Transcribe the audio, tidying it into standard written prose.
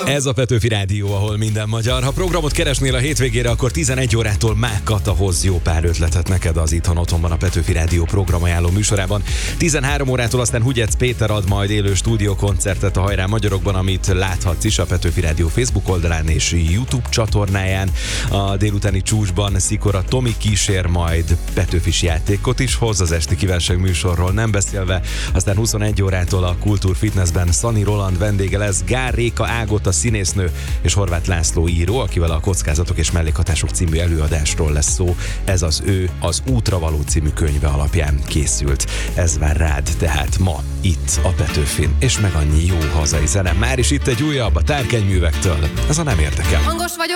Ez a Petőfi Rádió, ahol minden magyar. Ha programot keresnél a hétvégére, akkor 11 órától Mák Kata hoz jó pár ötletet neked az Itthon Otthonban a Petőfi Rádió programajánló műsorában. 13 órától aztán Hugyec Péter ad majd élő stúdiókoncertet a Hajrá Magyarokban, amit láthatsz is a Petőfi Rádió Facebook oldalán és YouTube csatornáján. A délutáni csúcsban Szikora Tomi kísér majd Petőfis játékot is hoz, az esti kívánság műsorról nem beszélve. Aztán 21 órától a Kultúr Fitnessben Szani Roland vendége lesz, Gár Réka Ágota színésznő és Horváth László író, akivel a Kockázatok és mellékhatások című előadásról lesz szó. Ez az ő az Útra való című könyve alapján készült. Ez vár rád tehát ma itt a Petőfin, és meg annyi jó hazai zene. Már is itt egy újabb a Tárkányművektől. Ez a Nem érdekel. Hangos vagyok.